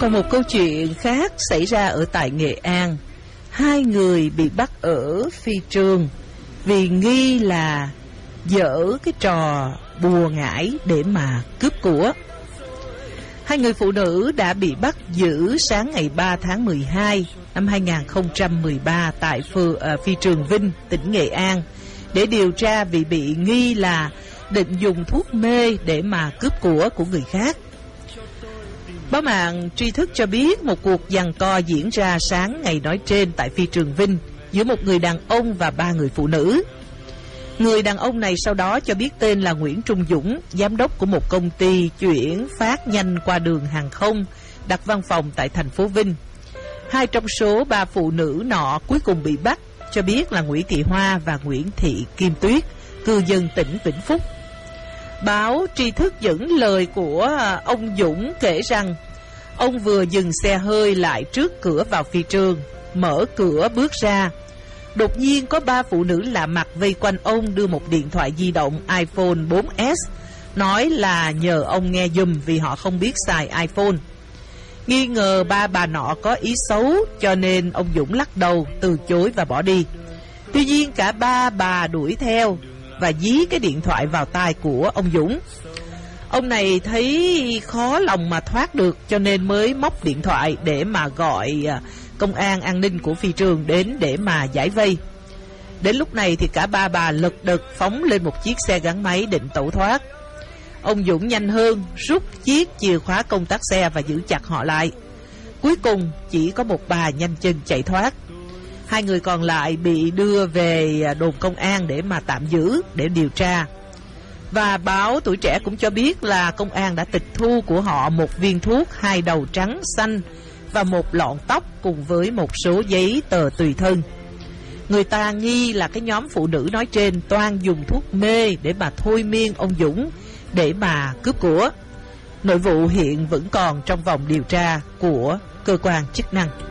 Còn một câu chuyện khác xảy ra ở tại Nghệ An. Hai người bị bắt ở Phi Trường vì nghi là dở cái trò bùa ngải để mà cướp của. Hai người phụ nữ đã bị bắt giữ sáng ngày 3 tháng 12 năm 2013 tại Phi Trường Vinh, tỉnh Nghệ An để điều tra vì bị nghi là định dùng thuốc mê để mà cướp của người khác. Báo mạng Tri Thức cho biết một cuộc giằng co diễn ra sáng ngày nói trên tại Phi Trường Vinh giữa một người đàn ông và 3 người phụ nữ. Người đàn ông này sau đó cho biết tên là Nguyễn Trung Dũng, giám đốc của một công ty chuyển phát nhanh qua đường hàng không đặt văn phòng tại thành phố Vinh. Hai trong số 3 phụ nữ nọ cuối cùng bị bắt cho biết là Nguyễn Thị Hoa và Nguyễn Thị Kim Tuyết, cư dân tỉnh Vĩnh Phúc. Báo Tri Thức dẫn lời của ông Dũng kể rằng ông vừa dừng xe hơi lại trước cửa vào phi trường, mở cửa bước ra. Đột nhiên có 3 phụ nữ lạ mặt vây quanh ông đưa một điện thoại di động iPhone 4S, nói là nhờ ông nghe giùm vì họ không biết xài iPhone. Nghi ngờ 3 bà nọ có ý xấu cho nên ông Dũng lắc đầu, từ chối và bỏ đi. Tuy nhiên cả 3 bà đuổi theo và dí cái điện thoại vào tai của ông Dũng. Ông này thấy khó lòng mà thoát được cho nên mới móc điện thoại để mà gọi công an an ninh của phi trường đến để mà giải vây. Đến lúc này thì cả 3 bà lật đật phóng lên một chiếc xe gắn máy định tẩu thoát. Ông Dũng nhanh hơn, rút chiếc chìa khóa công tắc xe và giữ chặt họ lại. Cuối cùng chỉ có một bà nhanh chân chạy thoát. 2 người còn lại bị đưa về đồn công an để mà tạm giữ để điều tra. Và báo Tuổi Trẻ cũng cho biết là công an đã tịch thu của họ một viên thuốc, 2 đầu trắng xanh và một lọn tóc cùng với một số giấy tờ tùy thân. Người ta nghi là cái nhóm phụ nữ nói trên toan dùng thuốc mê để mà thôi miên ông Dũng để mà cướp của. Nội vụ hiện vẫn còn trong vòng điều tra của cơ quan chức năng.